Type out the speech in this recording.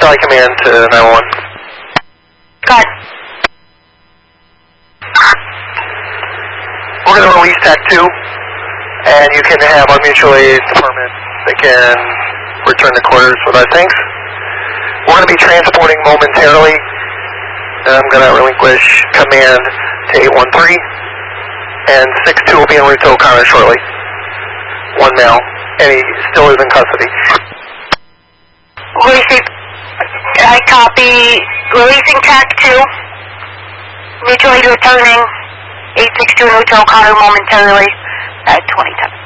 Charlie Command to 911. Go ahead. We're going to release TAC 2, and you can have our mutual aid department. They can return the quarters with our thanks. We're going to be transporting momentarily, and I'm going to relinquish command to 813, and 6-2 will be en route to O'Connor shortly. One male, and he still is in custody. I copy. Releasing TAC 2. Mutual aid returning 862 en route to O'Connor momentarily at 2010.